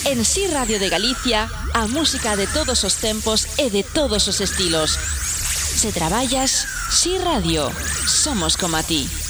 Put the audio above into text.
En Si Radio de Galicia, a música de todos os tempos e de todos os estilos. Se traballas, Si Radio, somos como a ti.